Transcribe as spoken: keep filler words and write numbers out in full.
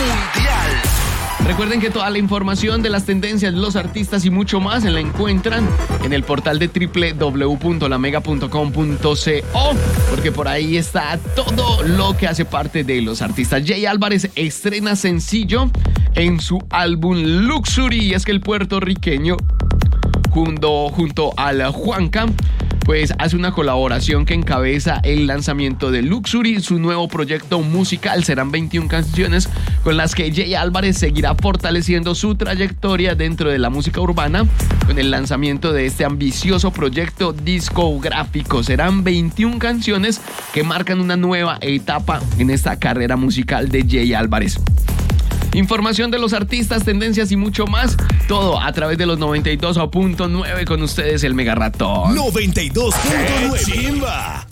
mundial. Recuerden que toda la información de las tendencias, los artistas y mucho más la encuentran en el portal de doble u doble u doble u punto la mega punto com punto co, porque por ahí está todo lo que hace parte de los artistas. Jay Álvarez estrena sencillo en su álbum Luxury, y es que el puertorriqueño junto, junto al Juanca pues hace una colaboración que encabeza el lanzamiento de Luxury, su nuevo proyecto musical. Serán veintiuna canciones con las que Jay Álvarez seguirá fortaleciendo su trayectoria dentro de la música urbana con el lanzamiento de este ambicioso proyecto discográfico. Serán veintiuna canciones que marcan una nueva etapa en esta carrera musical de Jay Álvarez. Información de los artistas, tendencias y mucho más, todo a través de los noventa y dos punto nueve con ustedes, el Mega Ratón. noventa y dos punto nueve.